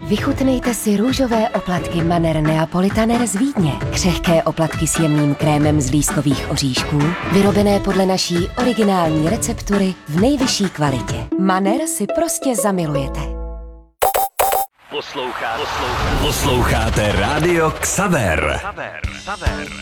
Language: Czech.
Vychutnejte si růžové oplatky Manner Neapolitaner z Vídně. Křehké oplatky s jemným krémem z lískových oříšků, vyrobené podle naší originální receptury v nejvyšší kvalitě. Manner si prostě zamilujete. Posloucháte Rádio Xaver.